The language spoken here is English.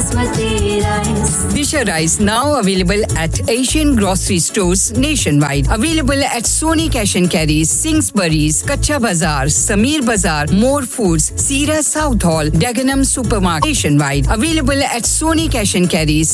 Basmati rice. Disha Rice now available at Asian grocery stores nationwide. Available at Sony Cash and Carries, Singsbury's, Kacha Bazaar, Sameer Bazaar, More Foods, Sira South Hall, Dagenham Supermarket nationwide. Available at Sony Cash and Carries,